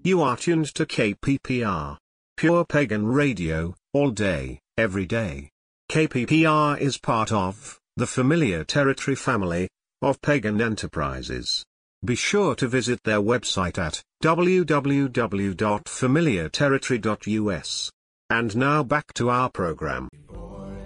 You are tuned to KPPR. Pure Pagan Radio, all day, every day. KPPR is part of the Familiar Territory family of pagan enterprises. Be sure to visit their website at www.familiarterritory.us. And now back to our program.